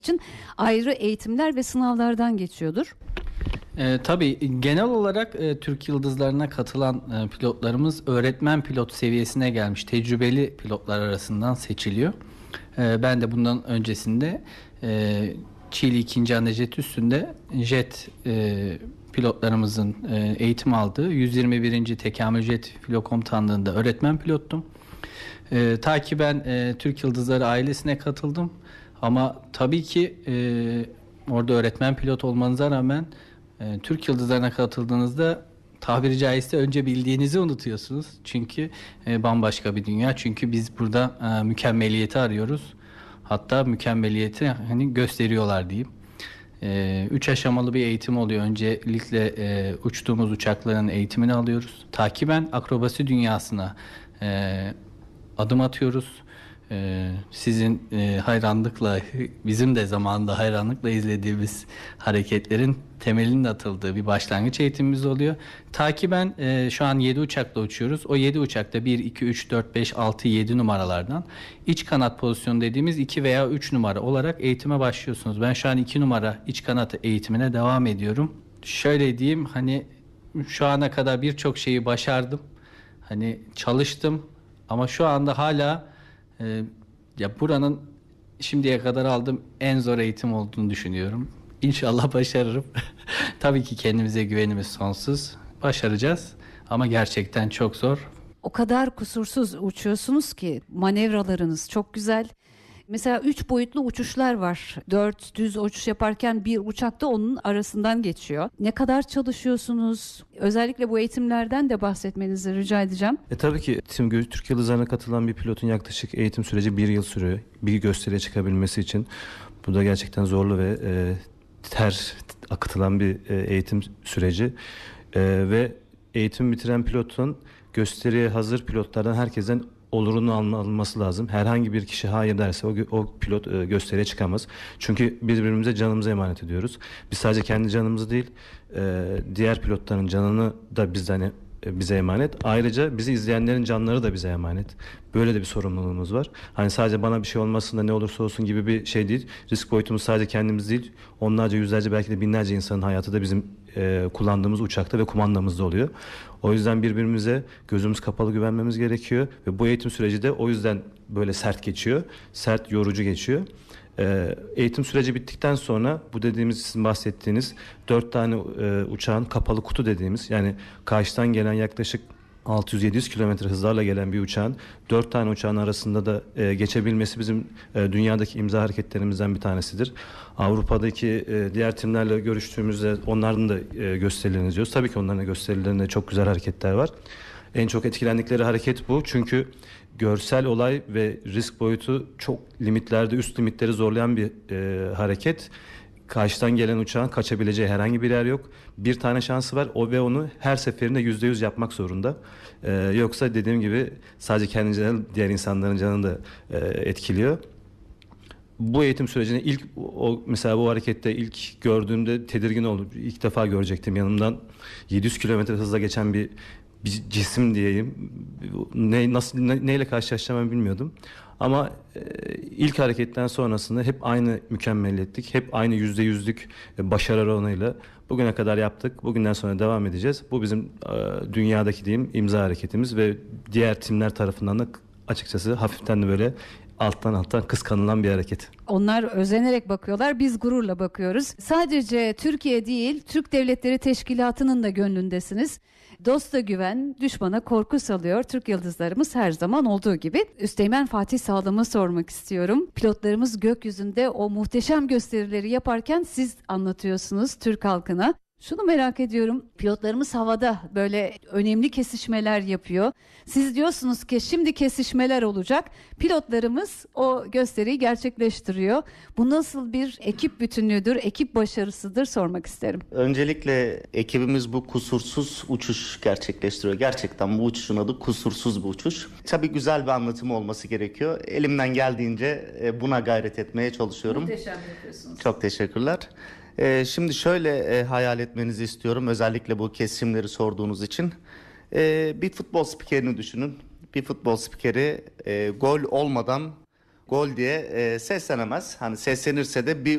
için ayrı eğitimler ve sınavlardan geçiyordur. Tabii genel olarak Türk Yıldızlarına katılan pilotlarımız öğretmen pilot seviyesine gelmiş tecrübeli pilotlar arasından seçiliyor. Ben de bundan öncesinde Çiğli 2. Anda Jet Üstü'nde jet pilotlarımızın eğitim aldığı 121. Tekamül Jet Filo Komutanlığı'nda öğretmen pilottum. Ta ki ben Türk Yıldızları ailesine katıldım. Ama tabii ki orada öğretmen pilot olmanıza rağmen Türk Yıldızlarına katıldığınızda tabiri caizse önce bildiğinizi unutuyorsunuz. Çünkü bambaşka bir dünya. Çünkü biz burada mükemmeliyeti arıyoruz. Hatta mükemmeliyeti hani gösteriyorlar diyeyim. 3 aşamalı bir eğitim oluyor. Öncelikle uçtuğumuz uçakların eğitimini alıyoruz. Takiben akrobasi dünyasına adım atıyoruz. Sizin hayranlıkla, bizim de zamanında hayranlıkla izlediğimiz hareketlerin temelinin atıldığı bir başlangıç eğitimimiz oluyor. Takiben şu an 7 uçakla uçuyoruz. O 7 uçakta 1, 2, 3, 4, 5, 6, 7 numaralardan iç kanat pozisyonu dediğimiz 2 veya 3 numara olarak eğitime başlıyorsunuz. Ben şu an 2 numara iç kanat eğitimine devam ediyorum. Şöyle diyeyim, hani şu ana kadar birçok şeyi başardım. Hani çalıştım ama şu anda hala ya buranın şimdiye kadar aldığım en zor eğitim olduğunu düşünüyorum. İnşallah başarırım. Tabii ki kendimize güvenimiz sonsuz. Başaracağız ama gerçekten çok zor. O kadar kusursuz uçuyorsunuz ki manevralarınız çok güzel. Mesela 3 boyutlu uçuşlar var. 4 düz uçuş yaparken bir uçak da onun arasından geçiyor. Ne kadar çalışıyorsunuz? Özellikle bu eğitimlerden de bahsetmenizi rica edeceğim. Tabii ki Türk Yıldızlarına katılan bir pilotun yaklaşık eğitim süreci 1 yıl sürüyor. Bir gösteriye çıkabilmesi için. Bu da gerçekten zorlu ve ter akıtılan bir eğitim süreci. Ve eğitim bitiren pilotun gösteriye hazır pilotlardan herkesten olurunu alması lazım. Herhangi bir kişi hayır derse o pilot gösteriye çıkamaz. Çünkü birbirimize canımızı emanet ediyoruz. Biz sadece kendi canımızı değil, diğer pilotların canını da bizden bize emanet. Ayrıca bizi izleyenlerin canları da bize emanet. Böyle de bir sorumluluğumuz var. Hani sadece bana bir şey olmasın da ne olursa olsun gibi bir şey değil. Risk boyutumuz sadece kendimiz değil. Onlarca, yüzlerce, belki de binlerce insanın hayatı da bizim kullandığımız uçakta ve kumandamızda oluyor. O yüzden birbirimize gözümüz kapalı güvenmemiz gerekiyor. Ve bu eğitim süreci de o yüzden böyle sert geçiyor. Sert, yorucu geçiyor. Eğitim süreci bittikten sonra bu dediğimiz, sizin bahsettiğiniz 4 tane uçağın kapalı kutu dediğimiz, yani karşıdan gelen yaklaşık 600-700 kilometre hızlarla gelen bir uçağın 4 tane uçağın arasında da geçebilmesi bizim dünyadaki imza hareketlerimizden bir tanesidir. Avrupa'daki diğer timlerle görüştüğümüzde onların da gösterilerini izliyoruz. Tabii ki onların da gösterilerinde çok güzel hareketler var. En çok etkilendikleri hareket bu. Çünkü görsel olay ve risk boyutu çok limitlerde, üst limitleri zorlayan bir hareket. Karşıdan gelen uçağın kaçabileceği herhangi bir yer yok. Bir tane şansı var, o ve onu her seferinde %100 yapmak zorunda. Yoksa dediğim gibi sadece kendi canını, diğer insanların canını da etkiliyor. Bu eğitim sürecini mesela bu harekette ilk gördüğümde tedirgin oldum. İlk defa görecektim, yanımdan 700 kilometre hızla geçen bir cisim diyeyim. Neyle karşılaşacağımı bilmiyordum. Ama ilk hareketten sonrasında hep aynı mükemmeliyetlik, hep aynı %100'lük başarı oranıyla bugüne kadar yaptık. Bugünden sonra devam edeceğiz. Bu bizim dünyadaki diyeyim imza hareketimiz ve diğer timler tarafından da açıkçası hafiften de böyle alttan kıskanılan bir hareket. Onlar özenerek bakıyorlar, biz gururla bakıyoruz. Sadece Türkiye değil, Türk Devletleri Teşkilatı'nın da gönlündesiniz. Dosta güven, düşmana korku salıyor. Türk Yıldızlarımız her zaman olduğu gibi. Üsteğmen Fatih Sağlam'a sormak istiyorum. Pilotlarımız gökyüzünde o muhteşem gösterileri yaparken siz anlatıyorsunuz Türk halkına. Şunu merak ediyorum, pilotlarımız havada böyle önemli kesişmeler yapıyor. Siz diyorsunuz ki şimdi kesişmeler olacak. Pilotlarımız o gösteriyi gerçekleştiriyor. Bu nasıl bir ekip bütünlüğüdür, ekip başarısıdır sormak isterim. Öncelikle ekibimiz bu kusursuz uçuş gerçekleştiriyor. Gerçekten bu uçuşun adı kusursuz bir uçuş. Tabii güzel bir anlatım olması gerekiyor. Elimden geldiğince buna gayret etmeye çalışıyorum. Muhteşem yapıyorsunuz. Çok teşekkürler. Şimdi şöyle hayal etmenizi istiyorum, özellikle bu kesimleri sorduğunuz için. Bir futbol spikerini düşünün. Bir futbol spikeri gol olmadan gol diye seslenemez. Hani seslenirse de bir